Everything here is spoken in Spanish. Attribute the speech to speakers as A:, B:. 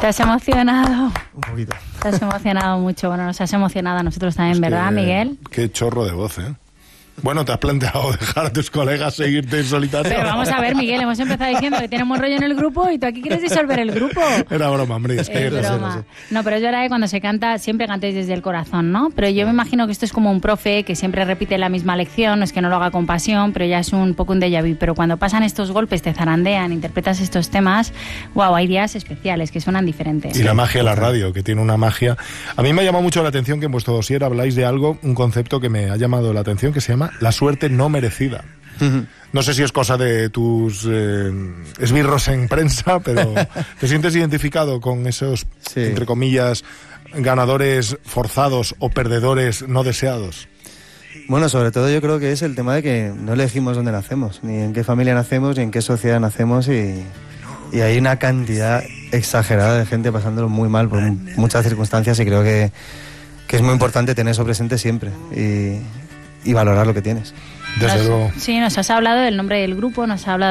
A: ¿Te has emocionado?
B: Un poquito.
A: Te has emocionado mucho. Bueno, nos has emocionado a nosotros también, ¿verdad, Miguel?
C: Qué chorro de voz, ¿eh? Bueno, ¿te has planteado dejar a tus colegas seguirte en solitario?
A: Pero vamos a ver, Miguel, hemos empezado diciendo que tenemos rollo en el grupo y tú aquí quieres disolver el grupo.
C: Era broma, hombre. Es
A: broma. No, pero es verdad que cuando se canta siempre cantéis desde el corazón, ¿no? Pero yo me imagino que esto es como un profe que siempre repite la misma lección, no es que no lo haga con pasión, pero ya es un poco un déjà vu. Pero cuando pasan estos golpes, te zarandean, interpretas estos temas, wow, hay días especiales que suenan diferentes.
C: Y la magia de la radio, que tiene una magia. A mí me ha llamado mucho la atención que en vuestro dossier habláis de algo, un concepto que me ha llamado la atención, que se llama la suerte no merecida. No sé si es cosa de tus esbirros en prensa, pero ¿te sientes identificado con esos, entre comillas, ganadores forzados o perdedores no deseados?
B: Bueno, sobre todo yo creo que es el tema de que no elegimos dónde nacemos, ni en qué familia nacemos, ni en qué sociedad nacemos, y hay una cantidad exagerada de gente pasándolo muy mal por muchas circunstancias, y creo que es muy importante tener eso presente siempre y valorar lo que tienes.
C: Desde luego.
A: Sí, nos has hablado del nombre del grupo, nos has hablado